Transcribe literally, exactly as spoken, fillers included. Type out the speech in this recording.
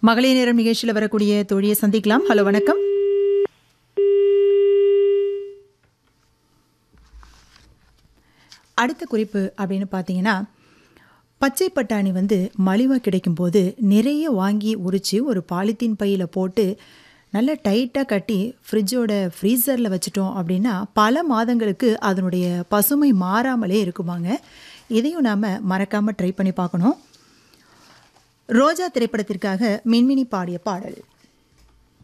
மகளிர் நேரம் நிகழ்ச்சியில் வரக்கூடிய தோழியை சந்திக்கலாம். ஹலோ, வணக்கம். அடுத்த குறிப்பு அப்படின்னு பார்த்தீங்கன்னா, பச்சை பட்டாணி வந்து மலிவாக கிடைக்கும்போது நிறைய வாங்கி உரித்து ஒரு பாலித்தீன் பையில் போட்டு நல்லா டைட்டாக கட்டி ஃப்ரிட்ஜோட ஃப்ரீசரில் வச்சுட்டோம் அப்படின்னா பல மாதங்களுக்கு அதனுடைய பசுமை மாறாமலே இருக்குமாங்க. இதையும் நாம் மறக்காமல் ட்ரை பண்ணி பார்க்கணும். ரோஜா திரைப்படத்திற்காக மின்மினி பாடிய பாடல்.